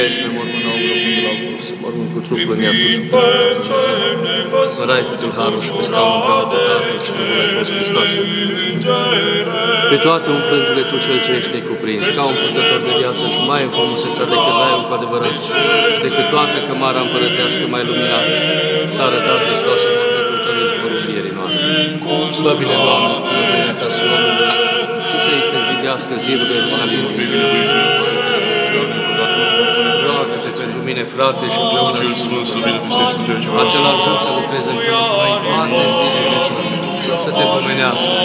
Ești mormâna îngropind la opus, mormânt cu trupul în iad cu supărare. Mărai cu tâlharul și pe scaunul pe Tatăl și pe Bunul ai fost Hristoase. Pe toate umplându-le Tu cel ce ești necuprins, ca un purtător de viață și mai în frumusețea decât raiul cu adevărat, decât toată cămara împărătească mai luminată, s-a arătat Hristos în mormântul Tău izvorul învierii noastre. Slăbile, Doamne, cu lumina Ta Sfântului și să-i se zidească zidul Ierusalimului. Pentru mine, frate, și împreună Cel Sfânt să vină peste puterea cea acela Duh să lucreze în noi ani de zile, să Te pomenească.